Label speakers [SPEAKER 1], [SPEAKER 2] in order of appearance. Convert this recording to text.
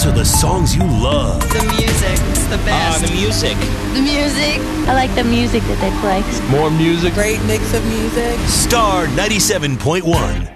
[SPEAKER 1] These are the songs you love.
[SPEAKER 2] The music. It's the best.
[SPEAKER 3] The music.
[SPEAKER 2] The music.
[SPEAKER 4] I like the music that they play.
[SPEAKER 5] More music.
[SPEAKER 2] Great mix of music.
[SPEAKER 1] Star 97.1.